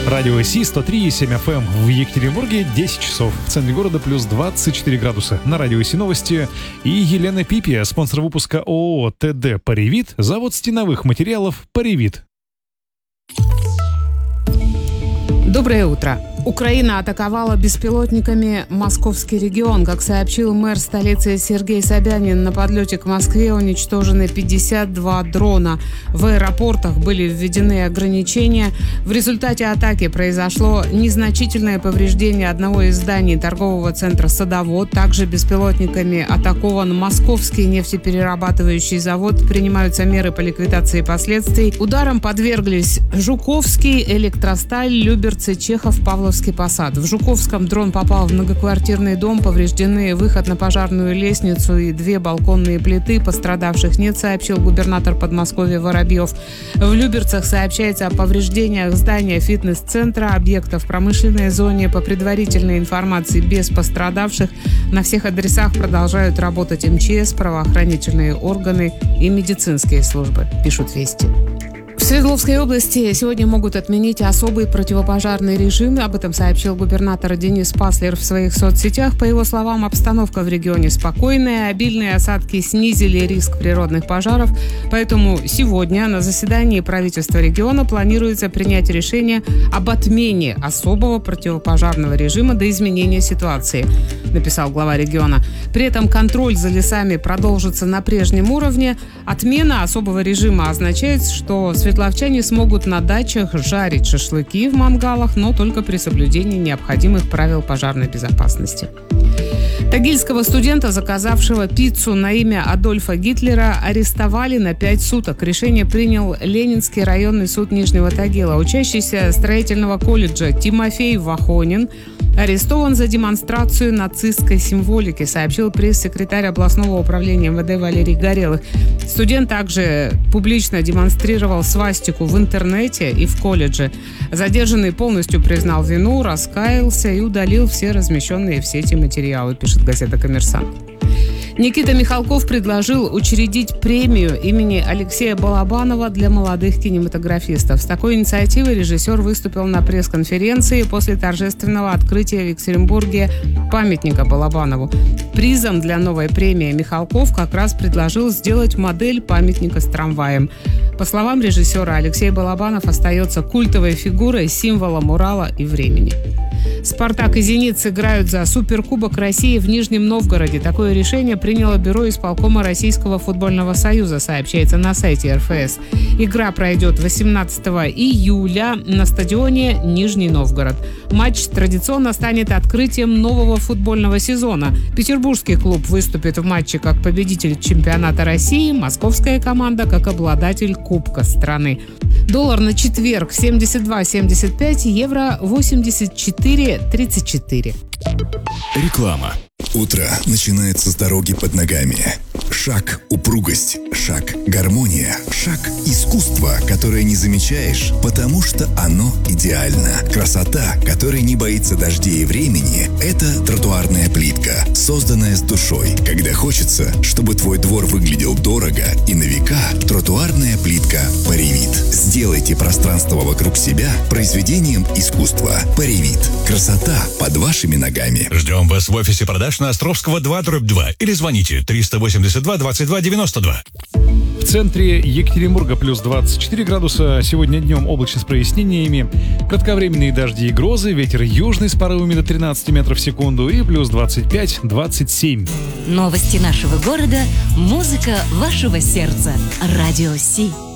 Радио Си 103,7 FM в Екатеринбурге 10 часов. В центре города плюс 24 градуса. На Радио Си новости. И Елена Пипия, спонсор выпуска ООО ТД «Паривит», завод стеновых материалов «Паривит». Доброе утро. Украина атаковала беспилотниками московский регион. Как сообщил мэр столицы Сергей Собянин, на подлете к Москве уничтожены 52 дрона. В аэропортах были введены ограничения. В результате атаки произошло незначительное повреждение одного из зданий торгового центра «Садовод». Также беспилотниками атакован московский нефтеперерабатывающий завод. Принимаются меры по ликвидации последствий. Ударом подверглись Жуковский, Электросталь, Люберцы, Чехов, Павловский Посад. В Жуковском дрон попал в многоквартирный дом. Повреждены выход на пожарную лестницу и 2 балконные плиты. Пострадавших нет, сообщил губернатор Подмосковья Воробьев. В Люберцах сообщается о повреждениях здания фитнес-центра, объектов в промышленной зоне. По предварительной информации, без пострадавших. На всех адресах продолжают работать МЧС, правоохранительные органы и медицинские службы, пишут «Вести». В Свердловской области сегодня могут отменить особый противопожарный режим. Об этом сообщил губернатор Денис Паслер в своих соцсетях. По его словам, обстановка в регионе спокойная. Обильные осадки снизили риск природных пожаров. Поэтому сегодня на заседании правительства региона планируется принять решение об отмене особого противопожарного режима до изменения ситуации, написал глава региона. При этом контроль за лесами продолжится на прежнем уровне. Отмена особого режима означает, что светловчане смогут на дачах жарить шашлыки в мангалах, но только при соблюдении необходимых правил пожарной безопасности. Тагильского студента, заказавшего пиццу на имя Адольфа Гитлера, арестовали на 5 суток. Решение принял Ленинский районный суд Нижнего Тагила. Учащийся строительного колледжа Тимофей Вахонин арестован за демонстрацию нацистской символики, сообщил пресс-секретарь областного управления МВД Валерий Горелых. Студент также публично демонстрировал свастику в интернете и в колледже. Задержанный полностью признал вину, раскаялся и удалил все размещенные в сети материалы, пишет газета «Коммерсант». Никита Михалков предложил учредить премию имени Алексея Балабанова для молодых кинематографистов. С такой инициативой режиссер выступил на пресс-конференции после торжественного открытия в Екатеринбурге памятника Балабанову. Призом для новой премии Михалков как раз предложил сделать модель памятника с трамваем. По словам режиссера, Алексей Балабанов остается культовой фигурой, символом Урала и времени. «Спартак» и «Зенит» сыграют за Суперкубок России в Нижнем Новгороде. Такое решение приняло бюро исполкома Российского футбольного союза, сообщается на сайте РФС. Игра пройдет 18 июля на стадионе Нижний Новгород. Матч традиционно станет открытием нового футбольного сезона. Петербургский клуб выступит в матче как победитель чемпионата России, московская команда как обладатель Кубка страны. Доллар на четверг 72.75, евро 84.34. Реклама. Утро начинается с дороги под ногами. Шаг – упругость, шаг – гармония, шаг – искусство, которое не замечаешь, потому что оно идеально. Красота, которая не боится дождей и времени – это тротуарная плитка, созданная с душой. Когда хочется, чтобы твой двор выглядел дорого и на века, тротуарная плитка «Паривит». Сделайте пространство вокруг себя произведением искусства. «Паривит». Красота под вашими ногами. Ждем вас в офисе продаж на Островского 2/2 или звоните 382 22 92. В центре Екатеринбурга плюс 24 градуса. Сегодня днем облачно с прояснениями. Кратковременные дожди и грозы. Ветер южный с порывами до 13 метров в секунду. И плюс 25-27. Новости нашего города. Музыка вашего сердца. Радио Си.